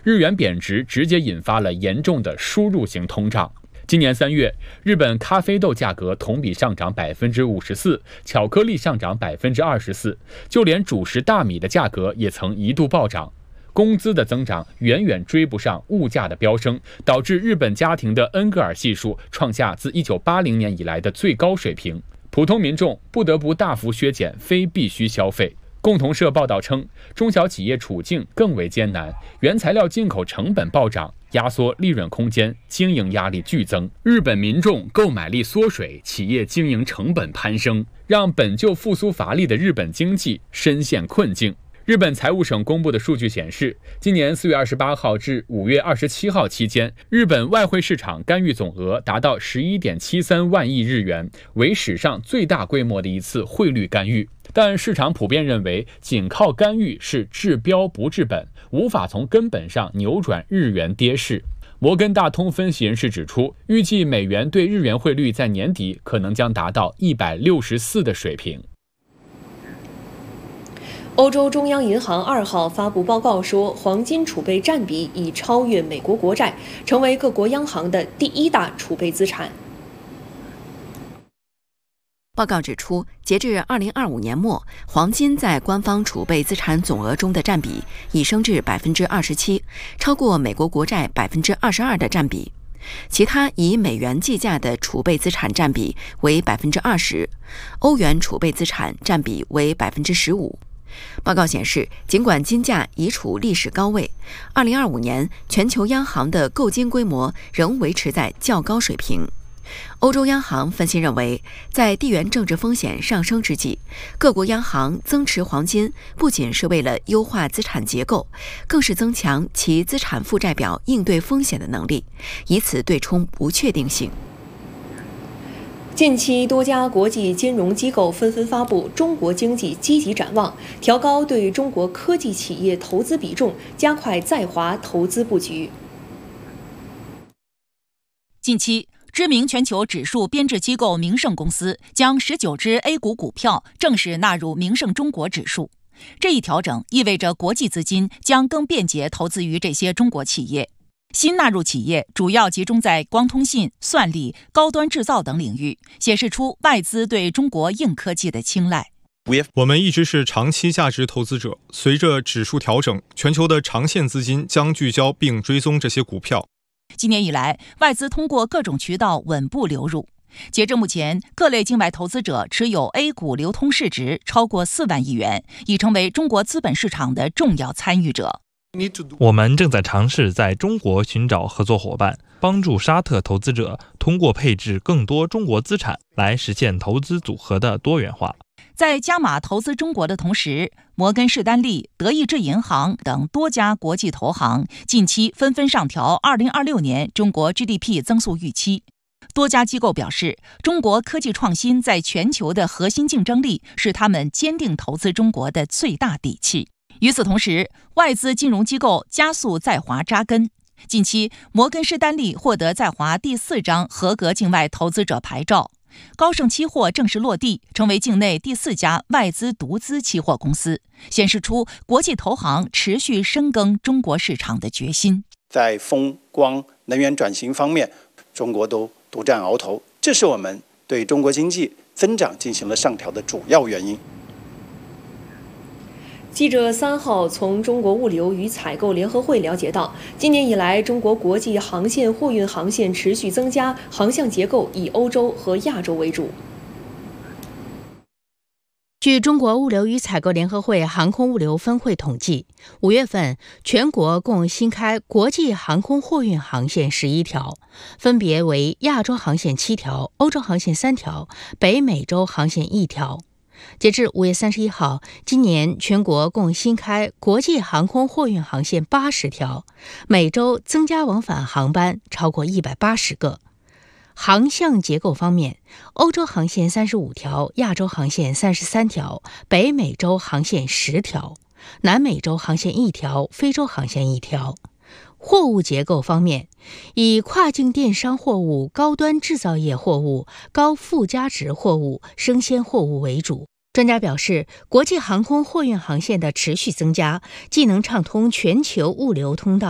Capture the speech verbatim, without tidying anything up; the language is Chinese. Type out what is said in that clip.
日元贬值直接引发了严重的输入型通胀。今年三月，日本咖啡豆价格同比上涨百分之五十四，巧克力上涨百分之二十四，就连主食大米的价格也曾一度暴涨。工资的增长远远追不上物价的飙升，导致日本家庭的恩格尔系数创下自一九八零年以来的最高水平。普通民众不得不大幅削减非必需消费。共同社报道称，中小企业处境更为艰难，原材料进口成本暴涨，压缩利润空间，经营压力剧增。日本民众购买力缩水，企业经营成本攀升，让本就复苏乏力的日本经济深陷困境。日本财务省公布的数据显示，今年四月二十八号至五月二十七号期间，日本外汇市场干预总额达到十一点七三万亿日元，为史上最大规模的一次汇率干预。但市场普遍认为，仅靠干预是治标不治本，无法从根本上扭转日元跌势。摩根大通分析人士指出，预计美元对日元汇率在年底可能将达到一百六十四的水平。 欧洲中央银行二号发布报告说，黄金储备占比已超越美国国债，成为各国央行的第一大储备资产。 报告指出，截至二零二五年末，黄金在官方储备资产总额中的占比已升至百分之二十七，超过美国国债百分之二十二的占比。其他以美元计价的储备资产占比为百分之二十，欧元储备资产占比为百分之十五。报告显示，尽管金价已处历史高位，二零二五年全球央行的购金规模仍维持在较高水平。欧洲央行分析认为，在地缘政治风险上升之际，各国央行增持黄金不仅是为了优化资产结构，更是增强其资产负债表应对风险的能力，以此对冲不确定性。 近期，多家国际金融机构纷纷发布中国经济积极展望，调高对中国科技企业投资比重，加快在华投资布局。 近期，知名全球指数编制机构明晟公司将十九只 A 股股票正式纳入明晟中国指数。这一调整意味着国际资金将更便捷投资于这些中国企业。新纳入企业主要集中在光通信、算力、高端制造等领域，显示出外资对中国硬科技的青睐。 我们一直是长期价值投资者，随着指数调整，全球的长线资金将聚焦并追踪这些股票。 今年以来，外资通过各种渠道稳步流入。截至目前，各类境外投资者持有 A 股流通市值超过四万亿元，已成为中国资本市场的重要参与者。 我们正在尝试在中国寻找合作伙伴，帮助沙特投资者通过配置更多中国资产来实现投资组合的多元化。 在加码投资中国的同时，摩根士丹利、德意志银行等多家国际投行近期纷纷上调二零二六年中国 G D P 增速预期。多家机构表示，中国科技创新在全球的核心竞争力是他们坚定投资中国的最大底气。与此同时，外资金融机构加速在华扎根。近期，摩根士丹利获得在华第四张合格境外投资者牌照，高盛期货正式落地，成为境内第四家外资独资期货公司，显示出国际投行持续深耕中国市场的决心。 在风光能源转型方面，中国都独占鳌头，这是我们对中国经济增长进行了上调的主要原因。 记者三号从中国物流与采购联合会了解到，今年以来，中国国际航线货运航线持续增加，航向结构以欧洲和亚洲为主。 据中国物流与采购联合会航空物流分会统计，五月份全国共新开国际航空货运航线十一条，分别为亚洲航线七条、欧洲航线三条、北美洲航线一条。截至五月三十一号，今年全国共新开国际航空货运航线八十条，每周增加往返航班超过一百八十个。航向结构方面，欧洲航线三十五条，亚洲航线三十三条，北美洲航线十条，南美洲航线一条，非洲航线一条。货物结构方面，以跨境电商货物、高端制造业货物、高附加值货物、生鲜货物为主。专家表示，国际航空货运航线的持续增加，既能畅通全球物流通道，